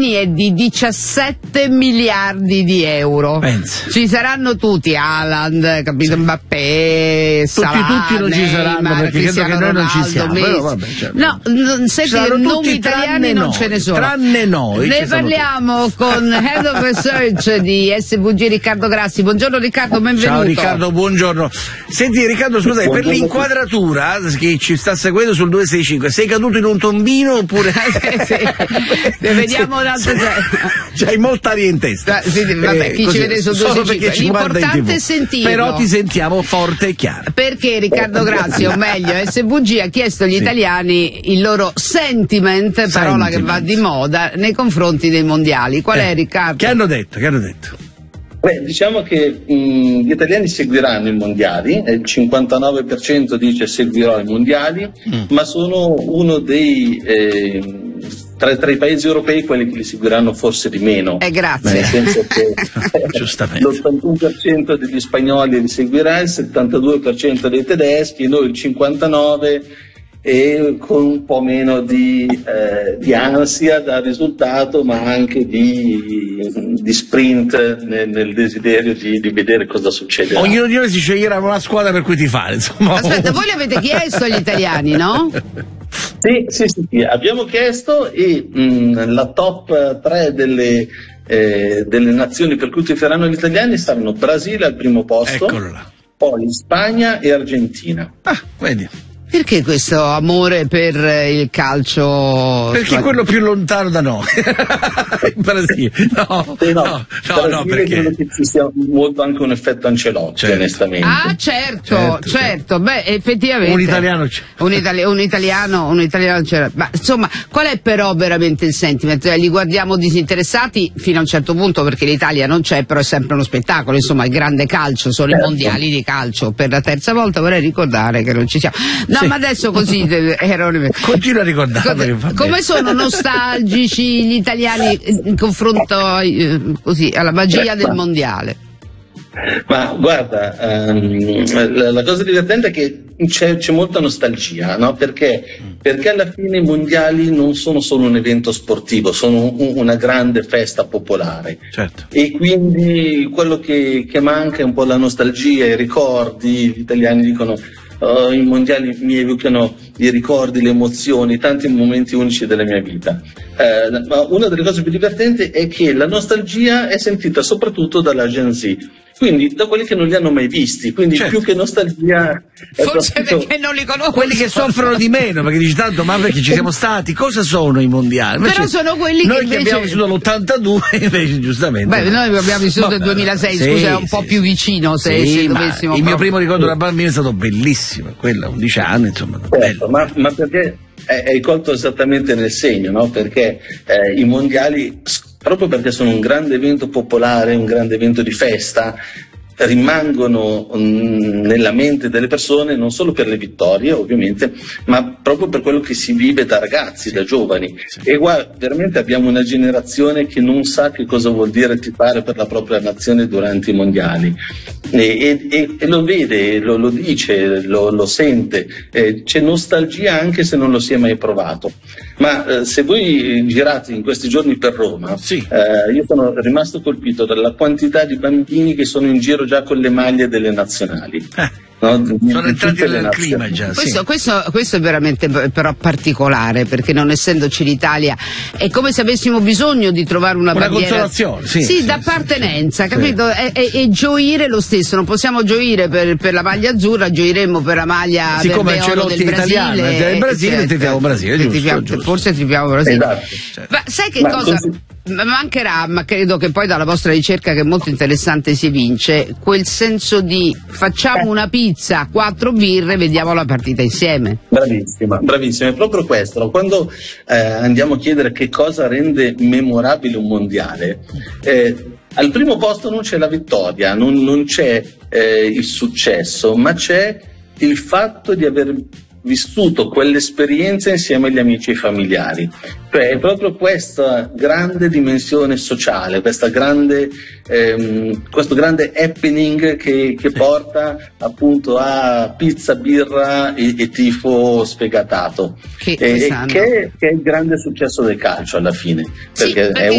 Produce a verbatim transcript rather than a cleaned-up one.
italiani è di diciassette miliardi di euro. Pensa. Ci saranno tutti, Haaland, capito, sì. Mbappé, Salah, tutti, tutti non ci saranno, Neymar, perché credo che noi non ci siamo. Però, vabbè, cioè, no, non, senti, nomi italiani non noi, ce ne sono. Tranne noi. Ne parliamo con Head of Research di S V G Riccardo Grassi. Buongiorno Riccardo, benvenuto. Ciao Riccardo, buongiorno. Senti Riccardo, scusa, per l'inquadratura che ci sta seguendo sul due sei cinque, sei caduto in un tombino oppure... sì, sì. Vediamo un altro... C'hai molta aria in testa. Sì, vabbè, chi eh, ci vede sul due sei cinque. L'importante è sentirlo. Però ti sentiamo forte e chiaro. Perché Riccardo Grassi, o meglio S V G, ha chiesto agli sì. italiani il loro sentiment, parola sentiment. che va di moda, nei confronti dei mondiali. Qual eh, è, Riccardo? Che hanno detto? Che hanno detto? Beh, diciamo che mh, gli italiani seguiranno i mondiali, il cinquantanove per cento dice seguirò i mondiali, mm. ma sono uno dei eh, tra, tra i paesi europei quelli che li seguiranno forse di meno. Eh, grazie. Nel senso che l'ottantuno per cento degli spagnoli li seguirà, il settantadue per cento dei tedeschi, noi il cinquantanove per cento e con un po' meno di, eh, di ansia dal risultato, ma anche di, di sprint nel, nel desiderio di, di vedere cosa succede. Ognuno di noi si sceglierà una squadra per cui tifare, insomma. Aspetta, voi l'avete chiesto agli italiani, no? Sì, sì, sì, sì. Abbiamo chiesto e mh, la top tre delle, eh, delle nazioni per cui tiferanno gli italiani saranno Brasile al primo posto, eccolo là. Poi Spagna e Argentina. Ah, vedi. Perché questo amore per il calcio? Perché è quello più lontano da noi. In Brasile. No, sì, no, no, no, no, perché credo che ci sia molto anche un effetto Ancelotti, certo. onestamente. Ah, certo, certo. certo. Beh, effettivamente. Un italiano c'è. Un, itali- un italiano, un italiano c'era. Ma insomma, qual è però veramente il sentiment? Li guardiamo disinteressati fino a un certo punto, perché l'Italia non c'è, però è sempre uno spettacolo. Insomma, il grande calcio, sono certo. i mondiali di calcio. Per la terza volta vorrei ricordare che non ci siamo. No, sì. ma adesso così erano... Continua a ricordare. Come, come sono nostalgici gli italiani in confronto eh, così alla magia del mondiale? Ma guarda, um, la, la cosa divertente è che c'è, c'è molta nostalgia, no? Perché? Perché alla fine i mondiali non sono solo un evento sportivo, sono un, una grande festa popolare. Certo. E quindi quello che, che manca è un po' la nostalgia, i ricordi. Gli italiani dicono Uh, i mondiali mi evocano i ricordi, le emozioni, tanti momenti unici della mia vita. Uh, ma una delle cose più divertenti è che la nostalgia è sentita soprattutto dalla Gen Z, quindi da quelli che non li hanno mai visti, quindi certo. più che nostalgia è forse proprio... perché non li conosco, quelli che soffrono di meno, perché dici tanto ma perché ci siamo stati, cosa sono i mondiali? Però invece, sono quelli noi che invece... abbiamo vissuto l'ottantadue invece giustamente beh noi abbiamo vissuto nel duemilasei, sì, scusa, è un sì, po' più vicino se, sì, se ma dovessimo il mio proprio... primo ricordo da bambino è stato bellissimo, quello undici anni insomma, certo, ma, ma perché hai colto esattamente nel segno, no? Perché eh, i mondiali, proprio perché sono un grande evento popolare, un grande evento di festa, rimangono mh, nella mente delle persone non solo per le vittorie ovviamente, ma proprio per quello che si vive da ragazzi, sì. da giovani. Sì. E guarda, veramente abbiamo una generazione che non sa che cosa vuol dire tifare per la propria nazione durante i mondiali, e, e, e lo vede, lo, lo dice, lo, lo sente, eh, c'è nostalgia anche se non lo si è mai provato. Ma eh, se voi girate in questi giorni per Roma, sì. eh, io sono rimasto colpito dalla quantità di bambini che sono in giro già con le maglie delle nazionali. Eh. No, sono entrati nel clima già. Questo, sì. questo, questo è veramente però particolare, perché non essendoci l'Italia è come se avessimo bisogno di trovare una, una bandiera consolazione, sì, sì, sì, d'appartenenza, sì, capito? Sì. E, e, e gioire lo stesso, non possiamo gioire per, per la maglia azzurra, gioiremo per la maglia siccome verde oro del italiano, Brasile. del Brasile, certo, tifiamo Brasile, giusto, tifiamo, giusto. Forse tifiamo Brasile. Esatto. Certo. Ma sai che Ma cosa? così... Mancherà, ma credo che poi dalla vostra ricerca, che è molto interessante, si evince quel senso di facciamo una pizza, quattro birre, vediamo la partita insieme. Bravissima, bravissima, è proprio questo. Quando eh, andiamo a chiedere che cosa rende memorabile un mondiale, eh, al primo posto non c'è la vittoria, non, non c'è eh, il successo, ma c'è il fatto di aver vissuto quell'esperienza insieme agli amici e ai familiari. Cioè è proprio questa grande dimensione sociale, questa grande, ehm, questo grande happening che, che porta appunto a pizza, birra e, e tifo sfegatato, che, e, che, che è il grande successo del calcio alla fine, perché, sì, perché è